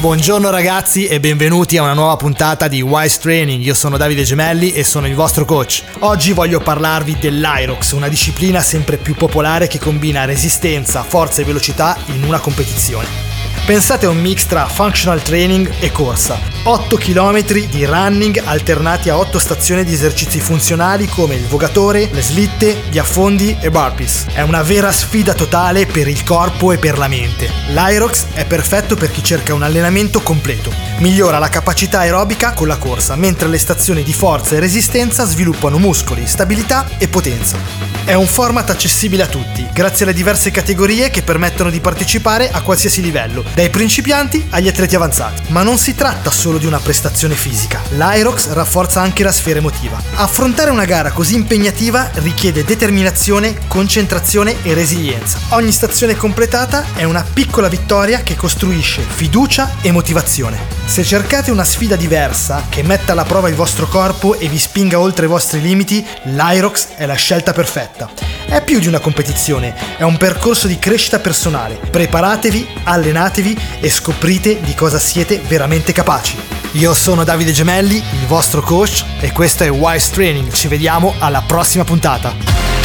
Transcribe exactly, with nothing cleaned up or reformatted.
Buongiorno ragazzi e benvenuti a una nuova puntata di Wise Training. Io sono Davide Gemelli e sono il vostro coach. Oggi voglio parlarvi dell'Aerox, una disciplina sempre più popolare che combina resistenza, forza e velocità in una competizione. Pensate a un mix tra functional training e corsa. otto chilometri di running alternati a otto stazioni di esercizi funzionali come il vogatore, le slitte, gli affondi e burpees. È una vera sfida totale per il corpo e per la mente. L'Aerox è perfetto per chi cerca un allenamento completo. Migliora la capacità aerobica con la corsa, mentre le stazioni di forza e resistenza sviluppano muscoli, stabilità e potenza. È un format accessibile a tutti, grazie alle diverse categorie che permettono di partecipare a qualsiasi livello, dai principianti agli atleti avanzati. Ma non si tratta solo di una prestazione fisica. L'Aerox rafforza anche la sfera emotiva. Affrontare una gara così impegnativa richiede determinazione, concentrazione e resilienza. Ogni stazione completata è una piccola vittoria che costruisce fiducia e motivazione. Se cercate una sfida diversa, che metta alla prova il vostro corpo e vi spinga oltre i vostri limiti, l'Aerox è la scelta perfetta. È più di una competizione, è un percorso di crescita personale. Preparatevi, allenatevi e scoprite di cosa siete veramente capaci. Io sono Davide Gemelli, il vostro coach, e questo è Wise Training. Ci vediamo alla prossima puntata.